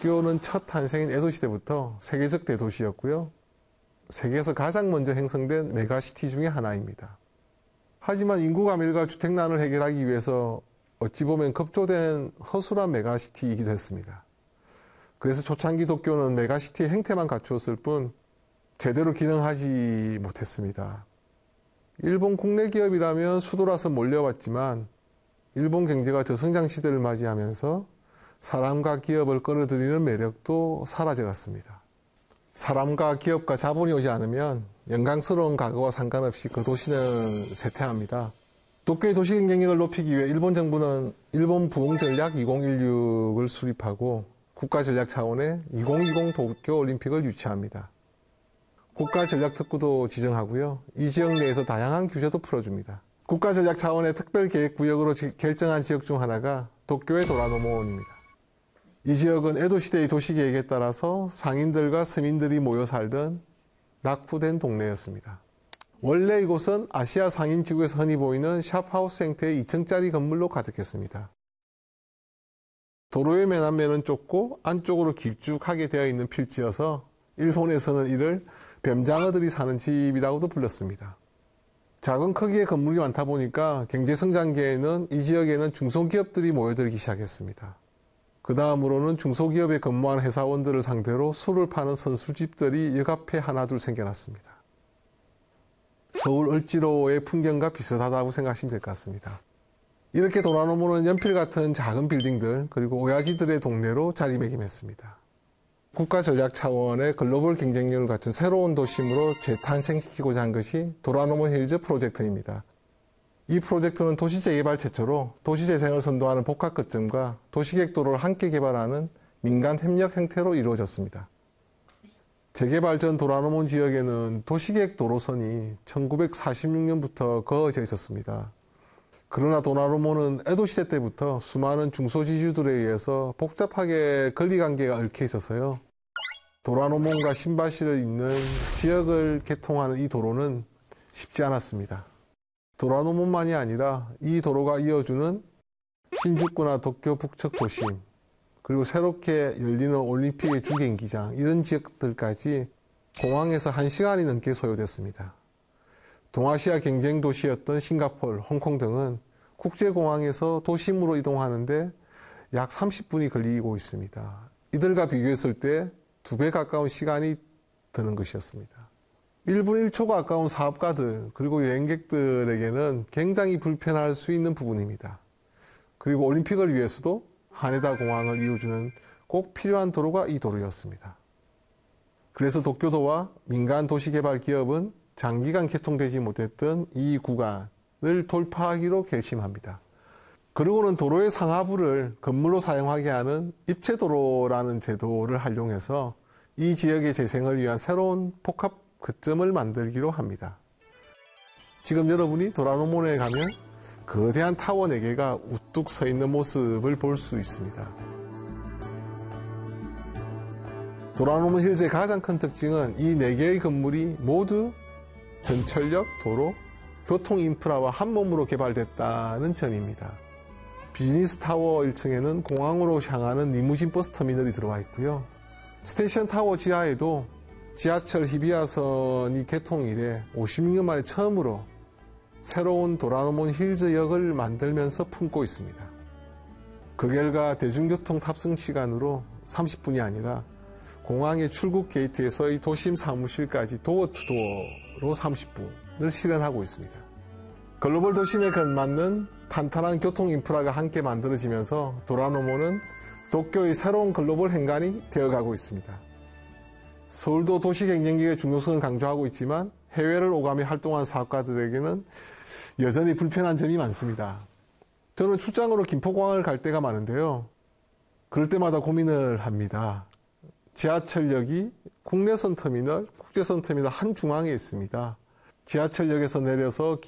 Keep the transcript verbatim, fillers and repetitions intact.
도쿄는 첫 탄생인 에도 시대부터 세계적 대도시였고요. 세계에서 가장 먼저 형성된 메가시티 중의 하나입니다. 하지만 인구 감밀과 주택난을 해결하기 위해서 어찌 보면 급조된 허술한 메가시티이기도 했습니다. 그래서 초창기 도쿄는 메가시티의 형태만 갖추었을 뿐 제대로 기능하지 못했습니다. 일본 국내 기업이라면 수도라서 몰려왔지만 일본 경제가 저성장 시대를 맞이하면서 사람과 기업을 끌어들이는 매력도 사라져갔습니다. 사람과 기업과 자본이 오지 않으면 영광스러운 과거와 상관없이 그 도시는 쇠퇴합니다. 도쿄의 도시 경쟁력을 높이기 위해 일본 정부는 일본 부흥 전략 이천십육을 수립하고 국가 전략 차원의 이천이십 도쿄 올림픽을 유치합니다. 국가 전략 특구도 지정하고요. 이 지역 내에서 다양한 규제도 풀어줍니다. 국가 전략 차원의 특별 계획 구역으로 결정한 지역 중 하나가 도쿄의 도라노몬입니다. 이 지역은 에도 시대의 도시 계획에 따라서 상인들과 서민들이 모여 살던 낙후된 동네였습니다. 원래 이곳은 아시아 상인 지구에서 흔히 보이는 샵하우스 형태의 이 층짜리 건물로 가득했습니다. 도로의 맨 앞면은 좁고 안쪽으로 길쭉하게 되어 있는 필지여서 일본에서는 이를 뱀장어들이 사는 집이라고도 불렀습니다. 작은 크기의 건물이 많다 보니까 경제성장기에는 이 지역에는 중소기업들이 모여들기 시작했습니다. 그 다음으로는 중소기업에 근무하는 회사원들을 상대로 술을 파는 선술집들이 역 앞에 하나둘 생겨났습니다. 서울 을지로의 풍경과 비슷하다고 생각하시면 될 것 같습니다. 이렇게 도라노몬은 연필 같은 작은 빌딩들 그리고 오야지들의 동네로 자리매김했습니다. 국가 전략 차원의 글로벌 경쟁력을 갖춘 새로운 도심으로 재탄생시키고자 한 것이 도라노몬 힐즈 프로젝트입니다. 이 프로젝트는 도시 재개발 최초로 도시재생을 선도하는 복합 거점과 도시계획도로를 함께 개발하는 민간 협력 형태로 이루어졌습니다. 재개발 전 도라노몬 지역에는 도시계획 도로선이 천구백사십육 년부터 그어져 있었습니다. 그러나 도라노몬은 에도 시대 때부터 수많은 중소지주들에 의해서 복잡하게 권리관계가 얽혀 있어서요. 도라노몬과 신바시를 잇는 지역을 개통하는 이 도로는 쉽지 않았습니다. 도라노몬만이 아니라 이 도로가 이어주는 신주쿠나 도쿄 북측 도심, 그리고 새롭게 열리는 올림픽의 주경기장 이런 지역들까지 공항에서 한 시간이 넘게 소요됐습니다. 동아시아 경쟁 도시였던 싱가포르, 홍콩 등은 국제공항에서 도심으로 이동하는데 약 삼십 분이 걸리고 있습니다. 이들과 비교했을 때 두 배 가까운 시간이 드는 것이었습니다. 일 분 일 초가 아까운 사업가들 그리고 여행객들에게는 굉장히 불편할 수 있는 부분입니다. 그리고 올림픽을 위해서도 하네다 공항을 이어주는 꼭 필요한 도로가 이 도로였습니다. 그래서 도쿄도와 민간 도시개발 기업은 장기간 개통되지 못했던 이 구간을 돌파하기로 결심합니다. 그리고는 도로의 상하부를 건물로 사용하게 하는 입체도로라는 제도를 활용해서 이 지역의 재생을 위한 새로운 복합 거점을 만들기로 합니다. 지금 여러분이 도라노몬에 가면 거대한 타워 네 개가 우뚝 서 있는 모습을 볼 수 있습니다. 도라노몬 힐즈의 가장 큰 특징은 이 네 개의 건물이 모두 전철역, 도로, 교통 인프라와 한 몸으로 개발됐다는 점입니다. 비즈니스 타워 일 층에는 공항으로 향하는 리무진 버스 터미널이 들어와 있고요. 스테이션 타워 지하에도 지하철 히비야선이 개통 이래 오십육 년 만에 처음으로 새로운 도라노몬 힐즈역을 만들면서 품고 있습니다. 그 결과 대중교통 탑승 시간으로 삼십 분이 아니라 공항의 출국 게이트에서 이 도심 사무실까지 도어 투 도어로 삼십 분을 실현하고 있습니다. 글로벌 도심에 걸맞는 탄탄한 교통 인프라가 함께 만들어지면서 도라노몬은 도쿄의 새로운 글로벌 행간이 되어가고 있습니다. 서울도 도시 경쟁력의 중요성을 강조하고 있지만 해외를 오가며 활동한 사업가들에게는 여전히 불편한 점이 많습니다. 저는 출장으로 김포공항을 갈 때가 많은데요. 그럴 때마다 고민을 합니다. 지하철역이 국내선 터미널, 국제선 터미널 한중앙에 있습니다. 지하철역에서 내려서